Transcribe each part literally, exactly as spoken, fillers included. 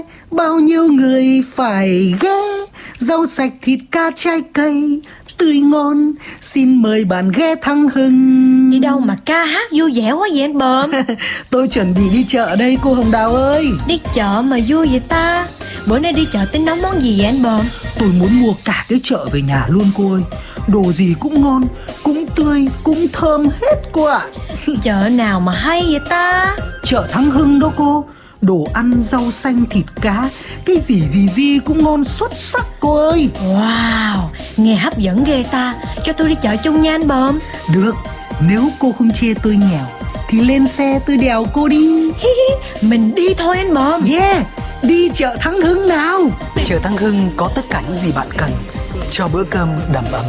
bao nhiêu người phải ghé, rau sạch thịt cá trái cây tươi ngon, xin mời bạn ghé Thắng Hưng. Đi đâu mà ca hát vui vẻ quá vậy anh Bờm? Tôi chuẩn bị đi chợ đây cô Hồng Đào ơi. Đi chợ mà vui vậy ta? Bữa nay đi chợ tính nấu món gì vậy anh Bờm? Tôi muốn mua cả cái chợ về nhà luôn cô ơi. Đồ gì cũng ngon, cũng tươi, cũng thơm hết cô ạ. Chợ nào mà hay vậy ta? Chợ Thắng Hưng đó cô. Đồ ăn, rau xanh, thịt cá, cái gì gì gì cũng ngon xuất sắc cô ơi. Wow, nghe hấp dẫn ghê ta. Cho tôi đi chợ chung nha anh Bờm. Được, nếu cô không chê tôi nghèo thì lên xe tôi đèo cô đi. Mình đi thôi anh Bờm. Yeah, đi chợ Thắng Hưng nào. Chợ Thắng Hưng có tất cả những gì bạn cần cho bữa cơm đầm ấm.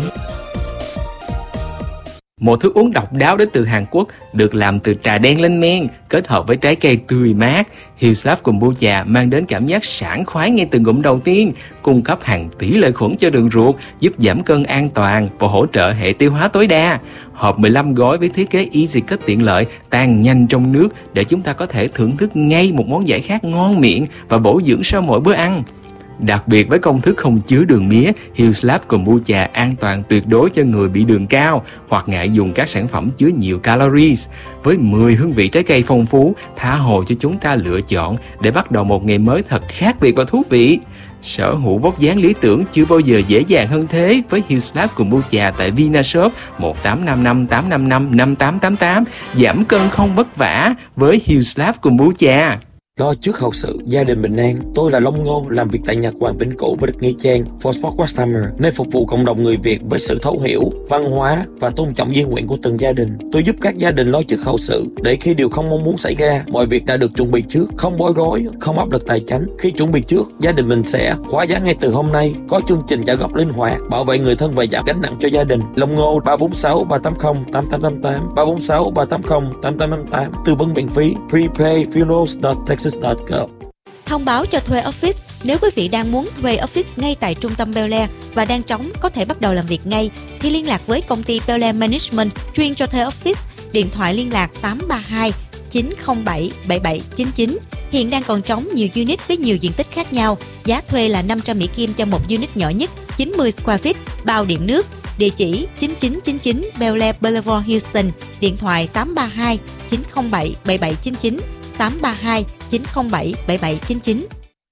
Một thức uống độc đáo đến từ Hàn Quốc được làm từ trà đen lên men kết hợp với trái cây tươi mát. Hillslab Kombucha mang đến cảm giác sảng khoái ngay từ ngụm đầu tiên, cung cấp hàng tỷ lợi khuẩn cho đường ruột, giúp giảm cân an toàn và hỗ trợ hệ tiêu hóa tối đa. Hộp mười lăm gói với thiết kế Easy Cut tiện lợi, tan nhanh trong nước để chúng ta có thể thưởng thức ngay một món giải khát ngon miệng và bổ dưỡng sau mỗi bữa ăn. Đặc biệt với công thức không chứa đường mía, Hillslab Kombucha an toàn tuyệt đối cho người bị đường cao hoặc ngại dùng các sản phẩm chứa nhiều calories. Với mười hương vị trái cây phong phú, tha hồ cho chúng ta lựa chọn để bắt đầu một ngày mới thật khác biệt và thú vị. Sở hữu vóc dáng lý tưởng chưa bao giờ dễ dàng hơn thế với Hillslab Kombucha tại Vinashop một tám năm năm tám năm năm năm tám tám tám. Giảm cân không vất vả với Hillslab Kombucha. Lo trước hậu sự, gia đình bình an. Tôi là Long Ngô, làm việc tại Nhật Hoàng Vĩnh Cửu và đất Nghĩa Trang, For Sport Customer, nơi phục vụ cộng đồng người Việt với sự thấu hiểu, văn hóa và tôn trọng di nguyện của từng gia đình. Tôi giúp các gia đình lo trước hậu sự, để khi điều không mong muốn xảy ra, mọi việc đã được chuẩn bị trước, không bối rối, không áp lực tài chính. Khi chuẩn bị trước, gia đình mình sẽ khóa giá ngay từ hôm nay, có chương trình trả góp linh hoạt, bảo vệ người thân và giảm gánh nặng cho gia đình. Long Ngô ba bốn sáu ba tám không tám tám tám tám, ba bốn sáu ba tám không tám tám tám tám, tư vấn miễn phí. Prepay funerals dot texas dot gov. Thông báo cho thuê office. Nếu quý vị đang muốn thuê office ngay tại trung tâm Bel Air và đang trống có thể bắt đầu làm việc ngay, thì liên lạc với công ty Bel Air Management chuyên cho thuê office. Điện thoại liên lạc tám ba hai chín không bảy bảy bảy chín chín. Hiện đang còn trống nhiều unit với nhiều diện tích khác nhau. Giá thuê là năm trăm Mỹ Kim cho một unit nhỏ nhất, chín mươi square feet, bao điện nước. Địa chỉ chín chín chín chín Bel Air Boulevard, Houston. Điện thoại tám ba hai chín không bảy bảy bảy chín chín, tám ba hai chín không bảy bảy bảy chín chín.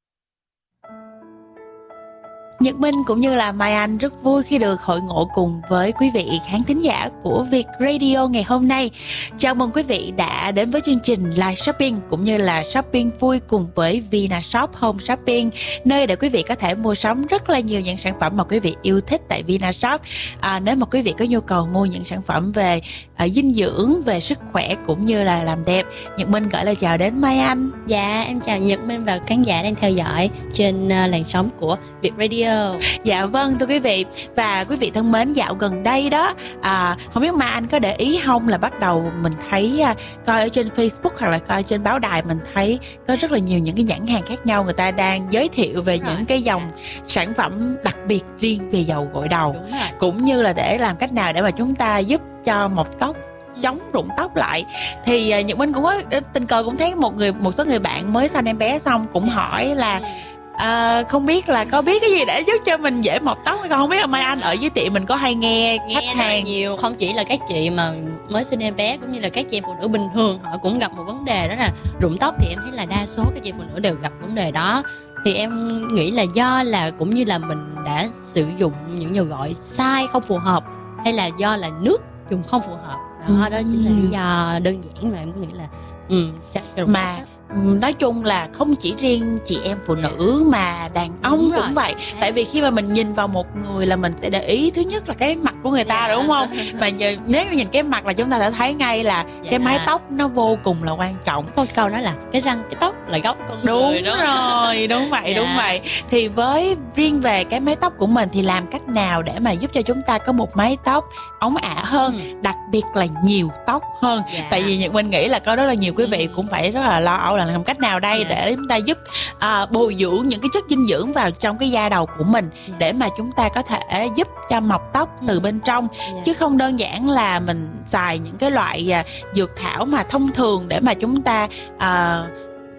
Nhật Minh cũng như là Mai Anh rất vui khi được hội ngộ cùng với quý vị khán thính giả của Việt Radio ngày hôm nay. Chào mừng quý vị đã đến với chương trình Live Shopping cũng như là shopping vui cùng với Vinashop Home Shopping, nơi để quý vị có thể mua sắm rất là nhiều những sản phẩm mà quý vị yêu thích tại Vinashop. À, nếu mà quý vị có nhu cầu mua những sản phẩm về à, dinh dưỡng, về sức khỏe cũng như là làm đẹp, Nhật Minh gửi lời chào đến Mai Anh. Dạ, em chào Nhật Minh và khán giả đang theo dõi trên uh, làn sóng của Việt Radio. Dạ vâng thưa quý vị, và quý vị thân mến, dạo gần đây đó à, không biết Mai Anh có để ý không, là bắt đầu mình thấy à, coi ở trên Facebook hoặc là coi trên báo đài, mình thấy có rất là nhiều những cái nhãn hàng khác nhau, người ta đang giới thiệu về những cái dòng sản phẩm đặc biệt riêng về dầu gội đầu, cũng như là để làm cách nào để mà chúng ta giúp cho mọc tóc, chống rụng tóc lại. Thì uh, Nhật Minh cũng có tình cờ cũng thấy một người một số người bạn mới sanh em bé xong cũng hỏi là À, không biết là có biết cái gì để giúp cho mình dễ mọc tóc hay không? Không biết là Mai Anh ở dưới tiệm mình có hay nghe, nghe khách hàng nhiều, không chỉ là các chị mà mới sinh em bé cũng như là các chị phụ nữ bình thường họ cũng gặp một vấn đề, đó là rụng tóc. Thì em thấy là đa số các chị phụ nữ đều gặp vấn đề đó. Thì em nghĩ là do là cũng như là mình đã sử dụng những dầu gội sai, không phù hợp, hay là do là nước dùng không phù hợp. Đó, ừ. đó chính là lý do đơn giản mà em nghĩ là ừ, chắc, mà nói chung là không chỉ riêng chị em phụ nữ mà đàn ông đúng cũng rồi. Vậy. Tại vì khi mà mình nhìn vào một người là mình sẽ để ý thứ nhất là cái mặt của người ta, yeah. đúng không? Mà giờ, nếu như nhìn cái mặt là chúng ta sẽ thấy ngay là yeah. cái mái tóc nó vô cùng là quan trọng. Có câu nói là cái răng cái tóc là gốc con đúng người. Đúng rồi, đúng vậy, yeah. đúng vậy. Thì với riêng về cái mái tóc của mình thì làm cách nào để mà giúp cho chúng ta có một mái tóc óng ả hơn, ừ. đặc biệt là nhiều tóc hơn. Yeah. Tại vì Nhật Minh nghĩ là có rất là nhiều quý vị ừ. cũng phải rất là lo âu là làm cách nào đây yeah. để chúng ta giúp uh, bồi dưỡng những cái chất dinh dưỡng vào trong cái da đầu của mình, yeah. để mà chúng ta có thể giúp cho mọc tóc từ bên trong, yeah. chứ không đơn giản là mình xài những cái loại uh, dược thảo mà thông thường để mà chúng ta uh,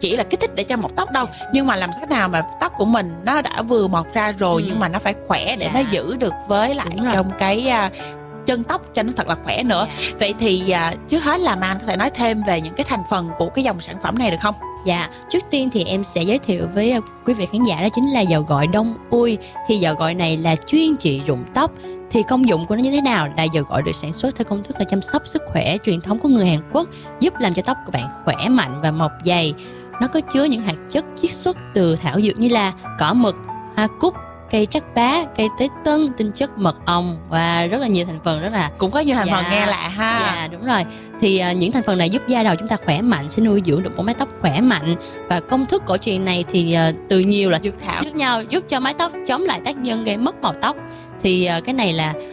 chỉ là kích thích để cho mọc tóc đâu, nhưng mà làm cách nào mà tóc của mình nó đã vừa mọc ra rồi, ừ. nhưng mà nó phải khỏe để dạ. nó giữ được với lại trong cái uh, chân tóc cho nó thật là khỏe nữa. Dạ. Vậy thì uh, trước hết là Mai Anh có thể nói thêm về những cái thành phần của cái dòng sản phẩm này được không? Dạ, trước tiên thì em sẽ giới thiệu với uh, quý vị khán giả, đó chính là dầu gội Đông Ui. Thì dầu gội này là chuyên trị rụng tóc. Thì công dụng của nó như thế nào? Là dầu gội được sản xuất theo công thức là chăm sóc sức khỏe truyền thống của người Hàn Quốc, giúp làm cho tóc của bạn khỏe mạnh và mọc dày. Nó có chứa những hạt chất chiết xuất từ thảo dược như là cỏ mực, hoa cúc, cây trắc bá, cây tế tân, tinh chất mật ong và rất là nhiều thành phần, rất là cũng có nhiều thành dạ, phần nghe lạ ha. Dạ đúng rồi. Thì uh, những thành phần này giúp da đầu chúng ta khỏe mạnh, sẽ nuôi dưỡng được một mái tóc khỏe mạnh. Và công thức cổ truyền này thì uh, từ nhiều là dược thảo giúp nhau giúp cho mái tóc chống lại tác nhân gây mất màu tóc. Thì uh, cái này là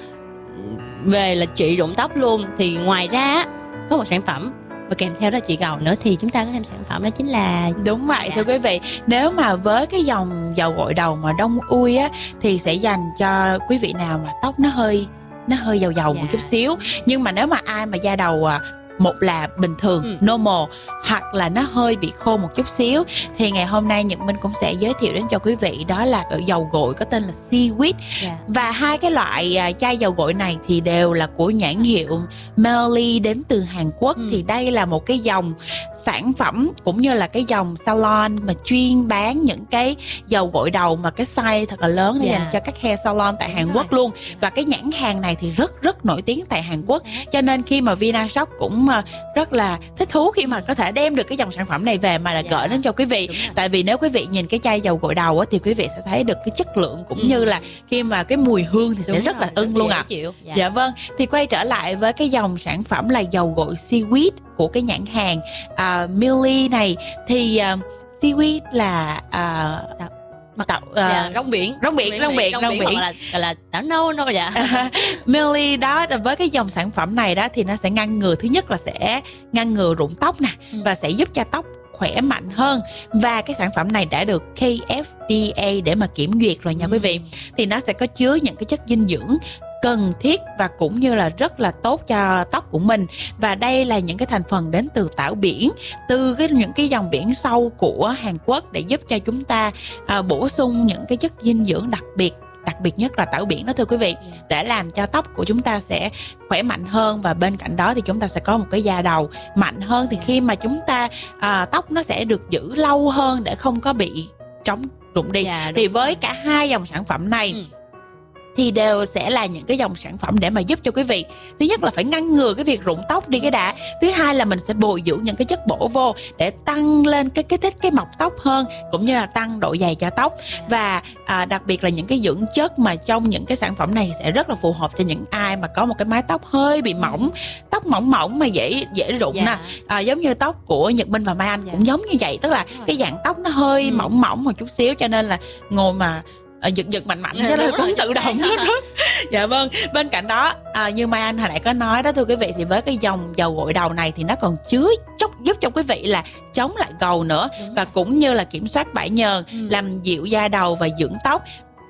về là trị rụng tóc luôn. Thì ngoài ra có một sản phẩm và kèm theo đó chị Gầu nữa, thì chúng ta có thêm sản phẩm đó chính là đúng vậy. Dạ. Thưa quý vị, nếu mà với cái dòng dầu gội đầu mà Đông Ui á thì sẽ dành cho quý vị nào mà tóc nó hơi nó hơi dầu dầu dạ. một chút xíu. Nhưng mà nếu mà ai mà da đầu à, một là bình thường, ừ. normal, hoặc là nó hơi bị khô một chút xíu, thì ngày hôm nay Nhật Minh cũng sẽ giới thiệu đến cho quý vị đó là dầu gội có tên là Seaweed. Yeah. Và hai cái loại uh, chai dầu gội này thì đều là của nhãn hiệu Melody đến từ Hàn Quốc. Ừ. Thì đây là một cái dòng sản phẩm cũng như là cái dòng salon mà chuyên bán những cái dầu gội đầu mà cái size thật là lớn để yeah. dành cho các hair salon tại Hàn Quốc luôn. Và cái nhãn hàng này thì rất rất nổi tiếng tại Hàn Quốc. Cho nên khi mà Vinashop cũng rất là thích thú khi mà có thể đem được cái dòng sản phẩm này về mà là dạ. gửi đến cho quý vị. Tại vì nếu quý vị nhìn cái chai dầu gội đầu á, thì quý vị sẽ thấy được cái chất lượng cũng ừ. như là khi mà cái mùi hương thì đúng sẽ rất rồi, là ưng luôn ạ. À. Dạ. dạ vâng. Thì quay trở lại với cái dòng sản phẩm là dầu gội Seaweed của cái nhãn hàng uh, Millie này, thì uh, Seaweed là uh, Mặt tạo uh, dạ, rong biển rong biển rong biển rong biển hoặc là gọi là tảo nâu nâu dạ. Millie đó, với cái dòng sản phẩm này đó thì nó sẽ ngăn ngừa, thứ nhất là sẽ ngăn ngừa rụng tóc nè, ừ. và sẽ giúp cho tóc khỏe mạnh hơn. Và cái sản phẩm này đã được K F D A để mà kiểm duyệt rồi nha ừ. quý vị. Thì nó sẽ có chứa những cái chất dinh dưỡng cần thiết và cũng như là rất là tốt cho tóc của mình. Và đây là những cái thành phần đến từ tảo biển, từ cái, những cái dòng biển sâu của Hàn Quốc, để giúp cho chúng ta à, bổ sung những cái chất dinh dưỡng đặc biệt, đặc biệt nhất là tảo biển đó thưa quý vị, để làm cho tóc của chúng ta sẽ khỏe mạnh hơn. Và bên cạnh đó thì chúng ta sẽ có một cái da đầu mạnh hơn. Thì khi mà chúng ta à, tóc nó sẽ được giữ lâu hơn để không có bị trống rụng đi. Dạ, thì với cả hai dòng sản phẩm này ừ. thì đều sẽ là những cái dòng sản phẩm để mà giúp cho quý vị, thứ nhất là phải ngăn ngừa cái việc rụng tóc đi cái đã, thứ hai là mình sẽ bồi dưỡng những cái chất bổ vô để tăng lên cái kích thích cái mọc tóc hơn, cũng như là tăng độ dày cho tóc. Và à, đặc biệt là những cái dưỡng chất mà trong những cái sản phẩm này sẽ rất là phù hợp cho những ai mà có một cái mái tóc hơi bị mỏng, tóc mỏng mỏng mà dễ dễ rụng dạ. nè, à, giống như tóc của Nhật Minh và Mai Anh dạ. cũng giống như vậy, tức là cái dạng tóc nó hơi ừ. mỏng mỏng một chút xíu, cho nên là ngồi mà À, giật giật mạnh mạnh cho nên cũng tự động hết. Dạ vâng. Bên cạnh đó à, như Mai Anh hồi nãy có nói đó thưa quý vị, thì với cái dòng dầu gội đầu này thì nó còn chứa chốc giúp cho quý vị là chống lại gầu nữa. Đúng và rồi. Cũng như là kiểm soát bãi nhờn, ừ. làm dịu da đầu và dưỡng tóc.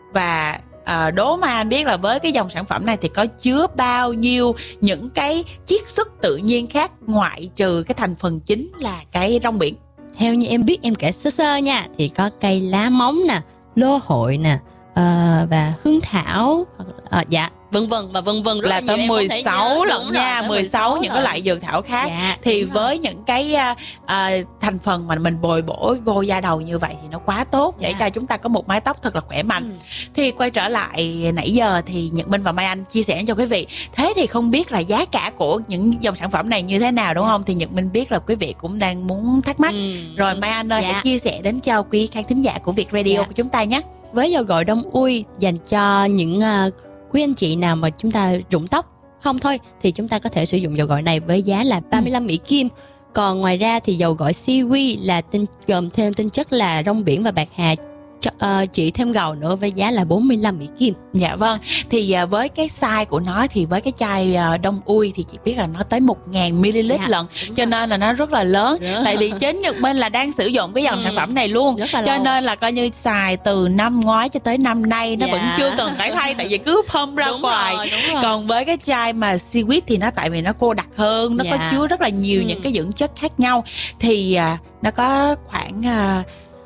Và à, đố Mai Anh biết là với cái dòng sản phẩm này thì có chứa bao nhiêu những cái chiết xuất tự nhiên khác, ngoại trừ cái thành phần chính là cái rong biển. Theo như em biết, em kể sơ sơ nha, thì có cây lá móng nè, lô hội nè, uh, và hương thảo, uh, dạ vân vân và vân vân, là tới mười sáu lận nha, mười sáu những cái loại dược thảo khác. Dạ, thì với rồi. những cái uh, thành phần mà mình bồi bổ vô da đầu như vậy thì nó quá tốt để dạ. cho chúng ta có một mái tóc thật là khỏe mạnh. ừ. Thì quay trở lại nãy giờ thì Nhật Minh và Mai Anh chia sẻ cho quý vị, thế thì không biết là giá cả của những dòng sản phẩm này như thế nào, đúng không? Thì Nhật Minh biết là quý vị cũng đang muốn thắc mắc. ừ. Rồi Mai Anh ơi, dạ. hãy chia sẻ đến cho quý khán thính giả của Việt Radio dạ. của chúng ta nhé. Với dầu gội Đông Ui dành cho những uh, quý anh chị nào mà chúng ta rụng tóc không thôi, thì chúng ta có thể sử dụng dầu gội này với giá là ba mươi lăm Mỹ Kim. Còn ngoài ra thì dầu gội Seaweed là tinh, gồm thêm tinh chất là rong biển và bạc hà, cho, uh, trị thêm gầu nữa với giá là bốn mươi lăm Mỹ Kim. Dạ vâng, thì uh, với cái size của nó thì với cái chai uh, đông ui thì chị biết là nó tới một nghìn mi li lít Dạ, lận, cho nên là nó rất là lớn. Rất. Tại vì chính Nhật Minh là đang sử dụng cái dòng Ừ. sản phẩm này luôn, Rất là cho lâu. nên là coi như xài từ năm ngoái cho tới năm nay nó Dạ. vẫn chưa cần phải thay, tại vì cứ pump ra Đúng ngoài. rồi, đúng rồi. Còn với cái chai mà Seaweed thì nó tại vì nó cô đặc hơn, nó Dạ. có chứa rất là nhiều Ừ. những cái dưỡng chất khác nhau, thì à, nó có khoảng à,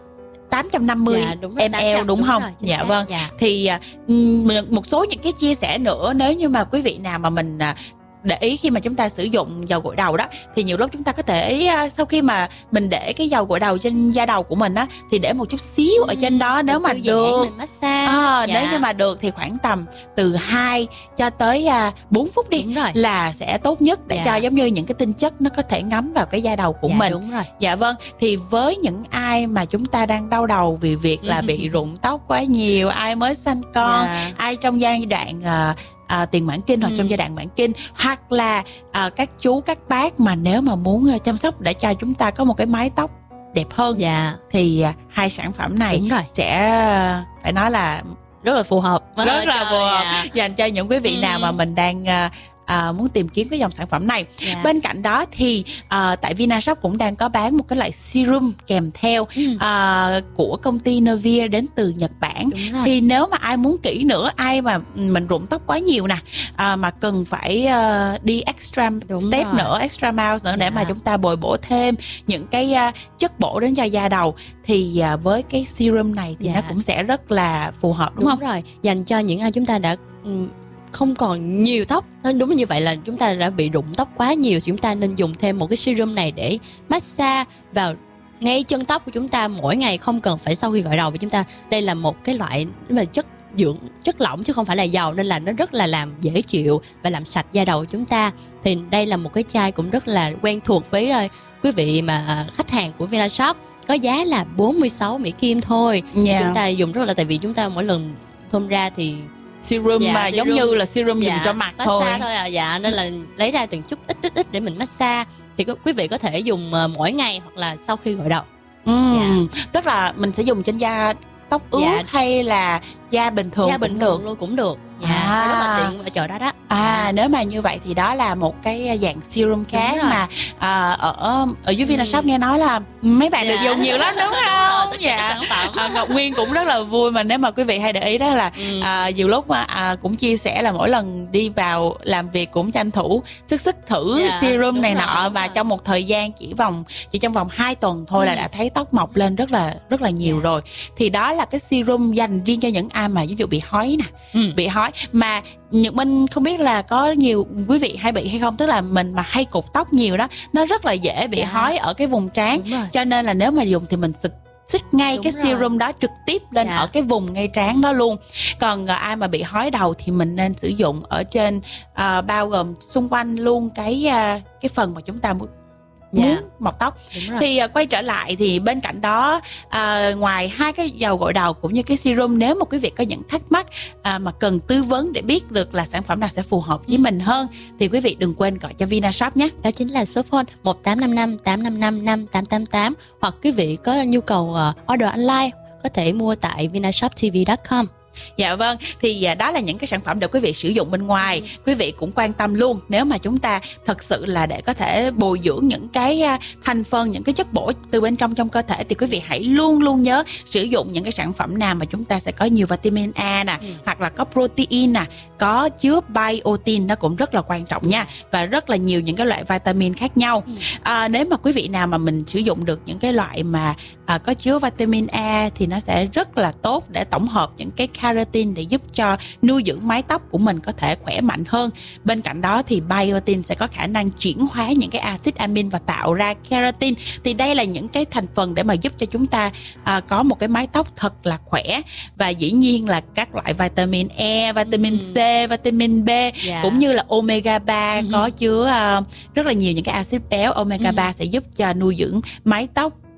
tám trăm năm mươi Dạ, đúng rồi, ml tám trăm, đúng không? rồi, chính Dạ xác, vâng. dạ. Thì à, ừm, một số những cái chia sẻ nữa, nếu như mà quý vị nào mà mình à, để ý khi mà chúng ta sử dụng dầu gội đầu đó, thì nhiều lúc chúng ta có thể à, sau khi mà mình để cái dầu gội đầu trên da đầu của mình á, thì để một chút xíu ở trên đó, nếu mà Thư giãn, được mình massage. à, Dạ. nếu như mà được thì khoảng tầm từ hai cho tới à, bốn phút đi, Đúng rồi. là sẽ tốt nhất để Dạ. cho giống như những cái tinh chất nó có thể ngấm vào cái da đầu của Dạ, mình. đúng rồi. Dạ vâng, thì với những ai mà chúng ta đang đau đầu vì việc là bị rụng tóc quá nhiều, ai mới sanh con, Dạ. ai trong giai đoạn à, à, tiền mãn kinh hoặc Ừ. trong giai đoạn mãn kinh, hoặc là à, các chú các bác mà nếu mà muốn à, chăm sóc để cho chúng ta có một cái mái tóc đẹp hơn, Dạ, thì à, hai sản phẩm này đúng rồi. sẽ à, phải nói là Rất là phù hợp. rất là Trời phù hợp ạ. dành cho những quý vị Ừ. nào mà mình đang à, à, muốn tìm kiếm cái dòng sản phẩm này. Dạ. Bên cạnh đó thì à, tại Vinashop cũng đang có bán một cái loại serum kèm theo Ừ. à, của công ty Nivea đến từ Nhật Bản. Đúng rồi. Thì nếu mà ai muốn kỹ nữa, ai mà mình rụng tóc quá nhiều nè, à, mà cần phải à, đi extra Đúng step rồi. nữa, extra miles nữa để Dạ. mà chúng ta bồi bổ thêm những cái à, chất bổ đến cho da đầu, thì à, với cái serum này thì Dạ. nó cũng sẽ rất là phù hợp, đúng, Đúng không? rồi, dành cho những ai chúng ta đã ừm, không còn nhiều tóc. Nên đúng như vậy là chúng ta đã bị rụng tóc quá nhiều, thì chúng ta nên dùng thêm một cái serum này để massage vào ngay chân tóc của chúng ta mỗi ngày, không cần phải sau khi gội đầu. Vì chúng ta đây là một cái loại mà chất dưỡng chất lỏng chứ không phải là dầu, nên là nó rất là làm dễ chịu và làm sạch da đầu của chúng ta. Thì đây là một cái chai cũng rất là quen thuộc với uh, quý vị mà uh, khách hàng của Vinashop, có giá là bốn mươi sáu Mỹ Kim thôi. Dạ. Chúng ta dùng rất là, tại vì chúng ta mỗi lần phơm ra thì Serum Dạ, mà serum. giống như là serum dùng cho mặt thôi. massage thôi à. Dạ, nên là lấy ra từng chút ít ít ít để mình massage. Thì có, quý vị có thể dùng uh, mỗi ngày hoặc là sau khi gội đầu. Ừm, tức là mình sẽ dùng trên da tóc ướt Dạ. hay là da bình thường Da cũng bình được. thường luôn cũng được. Dạ, À. rất là tiện ở chợ đó đó. À, nếu mà như vậy thì đó là một cái dạng serum khác rồi. mà à, ở ở dưới Vinashop Ừ. nghe nói là mấy bạn Dạ. được dùng nhiều lắm đúng Đúng rồi, không? tất cả Dạ. các sản phẩm. À, Ngọc Nguyên cũng rất là vui mà nếu mà quý vị hay để ý đó là Ừ. à, nhiều lúc mà à, cũng chia sẻ là mỗi lần đi vào làm việc cũng tranh thủ sức sức thử Dạ, serum đúng này rồi, nọ, đúng và rồi. trong một thời gian chỉ vòng chỉ trong vòng hai tuần thôi Ừ. là đã thấy tóc mọc lên rất là rất là nhiều Dạ. rồi. Thì đó là cái serum dành riêng cho những ai mà ví dụ bị hói nè, Ừ. bị hói mà Nhật Minh không biết là có nhiều quý vị hay bị hay không, tức là mình mà hay cột tóc nhiều đó, nó rất là dễ bị Dạ. hói ở cái vùng trán, Đúng rồi. cho nên là nếu mà dùng thì mình xịt xích ngay Đúng cái rồi. serum đó trực tiếp lên Dạ. ở cái vùng ngay trán đó luôn. Còn à, ai mà bị hói đầu thì mình nên sử dụng ở trên à, bao gồm xung quanh luôn cái à, cái phần mà chúng ta muốn Dạ. muốn mọc tóc. Đúng rồi. Thì à, quay trở lại thì bên cạnh đó à, ngoài hai cái dầu gội đầu cũng như cái serum, nếu mà quý vị có những thắc mắc à, mà cần tư vấn để biết được là sản phẩm nào sẽ phù hợp với mình hơn, thì quý vị đừng quên gọi cho Vinashop nhé. Đó chính là số phone một tám năm năm tám năm năm năm tám tám tám, hoặc quý vị có nhu cầu uh, order online có thể mua tại vinashop t v chấm com. Dạ vâng, thì à, đó là những cái sản phẩm để quý vị sử dụng bên ngoài. Quý vị cũng quan tâm luôn, nếu mà chúng ta thật sự là để có thể bồi dưỡng những cái à, thành phần, những cái chất bổ từ bên trong trong cơ thể, thì quý vị hãy luôn luôn nhớ sử dụng những cái sản phẩm nào mà chúng ta sẽ có nhiều vitamin A nè, Ừ. hoặc là có protein nè, có chứa biotin, nó cũng rất là quan trọng nha, và rất là nhiều những cái loại vitamin khác nhau. Ừ. À, nếu mà quý vị nào mà mình sử dụng được những cái loại mà à, có chứa vitamin A thì nó sẽ rất là tốt để tổng hợp những cái keratin để giúp cho nuôi dưỡng mái tóc của mình có thể khỏe mạnh hơn. Bên cạnh đó thì biotin sẽ có khả năng chuyển hóa những cái axit amin và tạo ra keratin. Thì đây là những cái thành phần để mà giúp cho chúng ta à, có một cái mái tóc thật là khỏe. Và dĩ nhiên là các loại vitamin E, vitamin Ừ. C, vitamin B, Dạ. cũng như là omega ba Ừ. có chứa à, rất là nhiều những cái axit béo. Omega Ừ. ba sẽ giúp cho nuôi dưỡng mái tóc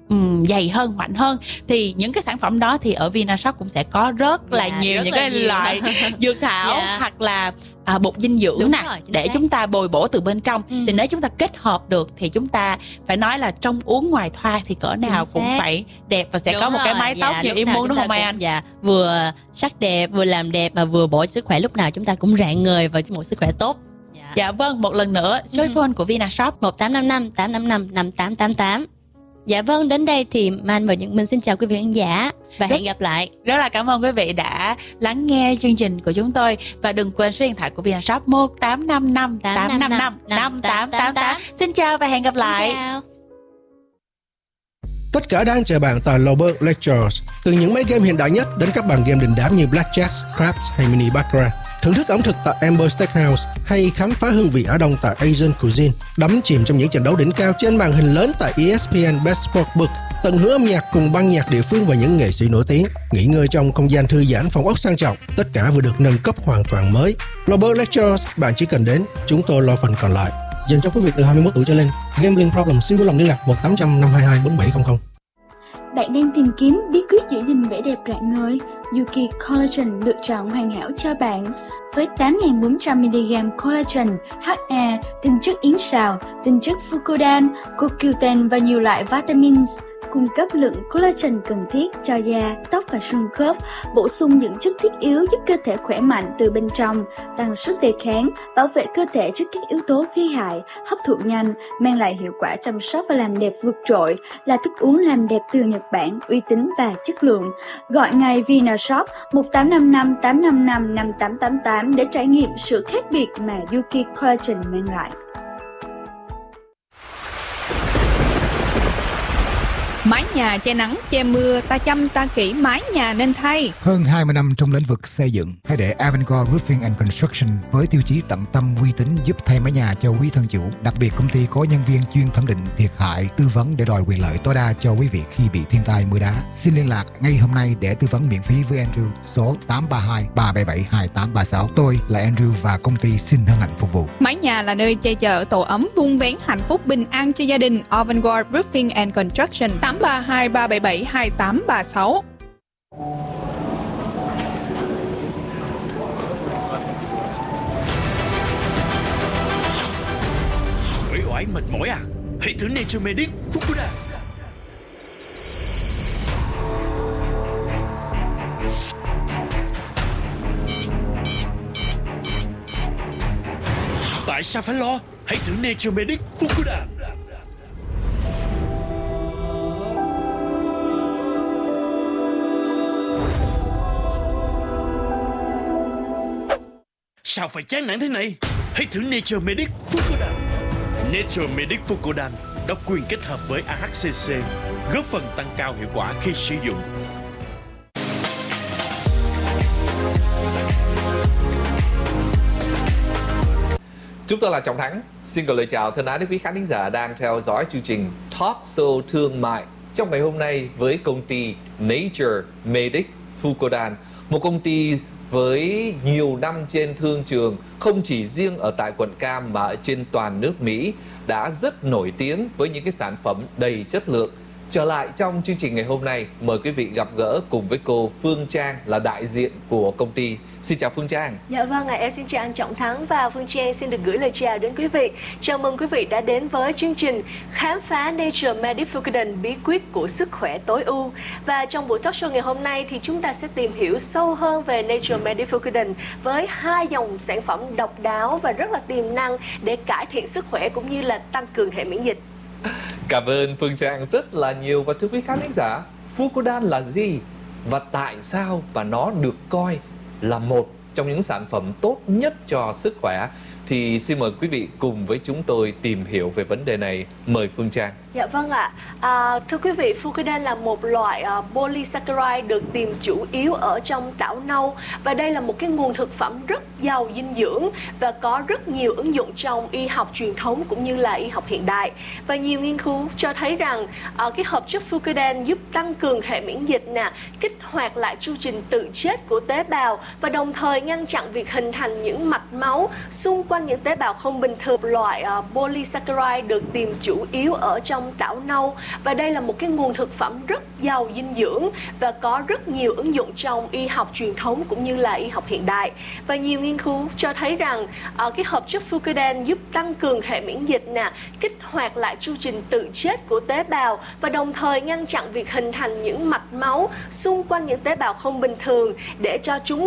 um, dày hơn, mạnh hơn. Thì những cái sản phẩm đó thì ở Vinashop cũng sẽ có rất là dạ, nhiều rất những là cái nhiều. loại dược thảo Dạ. hoặc là à, bột dinh dưỡng Đúng nè, rồi, chính để xác. chúng ta bồi bổ từ bên trong. Ừ. Thì nếu chúng ta kết hợp được thì chúng ta phải nói là trong uống ngoài thoa thì cỡ nào Chính cũng xác. phải đẹp và sẽ Đúng có một cái rồi, mái tóc dạ, như lúc em nào muốn, đúng chúng ta không Mai cũng- Anh? Dạ, vừa sắc đẹp, vừa làm đẹp mà vừa bổ sức khỏe, lúc nào chúng ta cũng rạng ngời và một sức khỏe tốt. Dạ. Dạ vâng, một lần nữa số Ừ. phone của Vinashop. một tám năm năm tám năm năm năm tám tám tám. Dạ vâng, đến đây thì Man và Nhật Minh xin chào quý vị khán giả và Rất- hẹn gặp lại. Rất là cảm ơn quý vị đã lắng nghe chương trình của chúng tôi. Và đừng quên số điện thoại của Vinashop một tám năm năm tám năm năm năm tám tám tám. Xin chào và hẹn gặp lại. Xin chào. Tất cả đang chờ bạn tại Lowberg Lectures. Từ những máy game hiện đại nhất đến các bàn game đình đám như Blackjack, Craps hay Mini Baccarat. Thưởng thức ẩm thực tại Amber Steakhouse hay khám phá hương vị Á Đông tại Asian Cuisine. Đắm chìm trong những trận đấu đỉnh cao trên màn hình lớn tại E S P N Best Sportsbook. Tận hưởng âm nhạc cùng ban nhạc địa phương và những nghệ sĩ nổi tiếng. Nghỉ ngơi trong không gian thư giãn, phòng ốc sang trọng. Tất cả vừa được nâng cấp hoàn toàn mới. Lowberg Lectures, bạn chỉ cần đến, chúng tôi lo phần còn lại. Dành cho quý vị từ hai mươi mốt tuổi trở lên. Gambling problem xin vui lòng liên lạc một tám trăm năm hai hai bốn bảy không không. Bạn đang tìm kiếm bí quyết giữ gìn vẻ đẹp rạng ngời? Yuki Collagen lựa chọn hoàn hảo cho bạn. Với tám nghìn bốn trăm mi-li-gam collagen, hát a, tinh chất yến sào, tinh chất fucodan, cô quy ten và nhiều loại vitamins, cung cấp lượng collagen cần thiết cho da, tóc và xương khớp, bổ sung những chất thiết yếu giúp cơ thể khỏe mạnh từ bên trong, tăng sức đề kháng, bảo vệ cơ thể trước các yếu tố gây hại, hấp thụ nhanh, mang lại hiệu quả chăm sóc và làm đẹp vượt trội, là thức uống làm đẹp từ Nhật Bản, uy tín và chất lượng. Gọi ngay Vinashop một tám năm năm tám năm năm năm tám tám tám để trải nghiệm sự khác biệt mà Yuki Collagen mang lại. Mái nhà che nắng, che mưa, ta chăm ta kỹ mái nhà nên thay. Hơn hai mươi năm trong lĩnh vực xây dựng, hãy để Avangard Roofing and Construction với tiêu chí tận tâm uy tín giúp thay mái nhà cho quý thân chủ. Đặc biệt công ty có nhân viên chuyên thẩm định thiệt hại, tư vấn để đòi quyền lợi tối đa cho quý vị khi bị thiên tai mưa đá. Xin liên lạc ngay hôm nay để tư vấn miễn phí với Andrew số tám ba hai ba bảy bảy hai tám ba sáu. Tôi là Andrew và công ty xin hân hạnh phục vụ. Mái nhà là nơi che chở tổ ấm vun vén hạnh phúc bình an cho gia đình. Avangard Roofing and Construction tám ba hai ba bảy bảy hai tám ba sáu. Uể oải mệt mỏi à? Hãy thử Nature Medic Fukuda. Tại sao phải lo? Hãy thử Nature Medic Fukuda. Sao phải chán nản thế này? Hãy thử Nature Medic Fukuda. Nature Medic Fukuda độc quyền kết hợp với a hát xê xê, góp phần tăng cao hiệu quả khi sử dụng. Chúng tôi là Trọng Thắng, xin gửi lời chào thân ái đến quý khán thính giả đang theo dõi chương trình Talk Show Thương mại trong ngày hôm nay với công ty Nature Medic Fukuda, một công ty với nhiều năm trên thương trường, không chỉ riêng ở tại quận Cam mà ở trên toàn nước Mỹ, đã rất nổi tiếng với những cái sản phẩm đầy chất lượng. Trở lại trong chương trình ngày hôm nay, mời quý vị gặp gỡ cùng với cô Phương Trang là đại diện của công ty. Xin chào Phương Trang. Dạ vâng ạ, em xin chào anh Trọng Thắng và Phương Trang xin được gửi lời chào đến quý vị. Chào mừng quý vị đã đến với chương trình Khám phá Nature Medic Fukuda, bí quyết của sức khỏe tối ưu. Và trong buổi talk show ngày hôm nay thì chúng ta sẽ tìm hiểu sâu hơn về Nature Medic Fukuda với hai dòng sản phẩm độc đáo và rất là tiềm năng để cải thiện sức khỏe cũng như là tăng cường hệ miễn dịch. Cảm ơn Phương Trang rất là nhiều. Và thưa quý khán thính giả, Fukuda là gì và tại sao và nó được coi là một trong những sản phẩm tốt nhất cho sức khỏe, thì xin mời quý vị cùng với chúng tôi tìm hiểu về vấn đề này. Mời Phương Trang. Dạ vâng ạ. À, thưa quý vị, Fukuda là một loại uh, polysaccharide được tìm chủ yếu ở trong tảo nâu, và đây là một cái nguồn thực phẩm rất giàu dinh dưỡng và có rất nhiều ứng dụng trong y học truyền thống cũng như là y học hiện đại. Và nhiều nghiên cứu cho thấy rằng uh, cái hợp chất Fukuda giúp tăng cường hệ miễn dịch nè, kích hoạt lại chu trình tự chết của tế bào và đồng thời ngăn chặn việc hình thành những mạch máu xung quanh quanh những tế bào không bình thường. Loại uh, polysaccharide được tìm chủ yếu ở trong tảo nâu, và đây là một cái nguồn thực phẩm rất giàu dinh dưỡng và có rất nhiều ứng dụng trong y học truyền thống cũng như là y học hiện đại. Và nhiều nghiên cứu cho thấy rằng uh, cái hợp chất Fucodan giúp tăng cường hệ miễn dịch nè, kích hoạt lại chu trình tự chết của tế bào và đồng thời ngăn chặn việc hình thành những mạch máu xung quanh những tế bào không bình thường để cho chúng